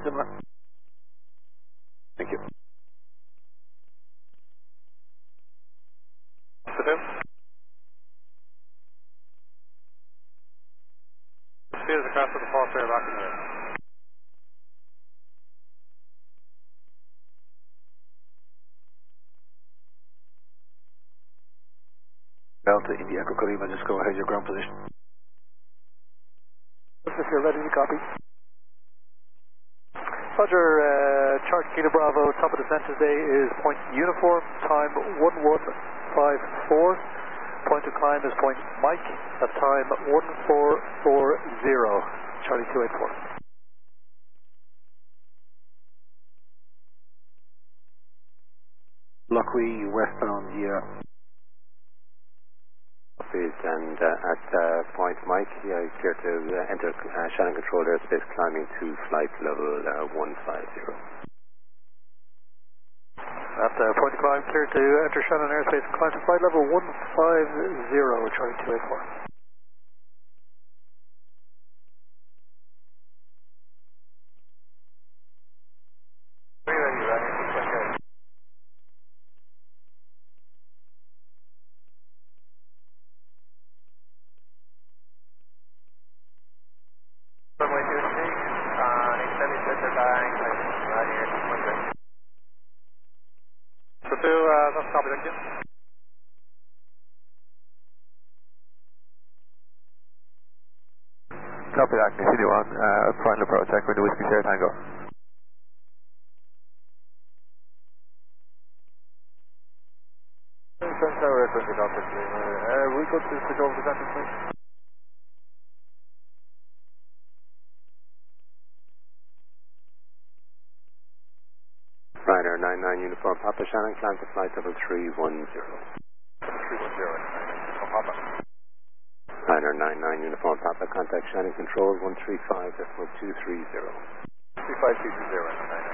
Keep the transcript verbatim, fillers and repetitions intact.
similar. Thank you. Speed is across with the false air back in the air. Delta India Echo Kalima, just go ahead, your ground position. If you're ready to copy. Roger, uh, Charlie Kilo Bravo, top of descent today is point uniform, time one one five four. Point to climb is point Mike, at time one four four zero, Charlie two eight four. Lockwe, westbound, yeah. And uh, at uh, point Mike, I clear to uh, enter uh, Shannon controlled airspace, climbing to flight level uh, one five zero. At uh, point to climb, clear to enter Shannon airspace, climb to flight level one five zero, Charlie two eight four. Runway two six, uh, extended center bang, right here, okay. So two, uh, that's copy, thank you. Copy that, continue on, uh, final approach, check with the Whiskey Sierra Tango. Sunshine Tower, twenty copy, uh, we go to switch over to center, please. Ryder nine nine Uniform Papa, Shannon, climb to flight level three one zero. three one zero, Uniform Papa. Ryder nine nine Uniform Papa, contact Shannon Control one three five decimal two three zero. three five two two zero,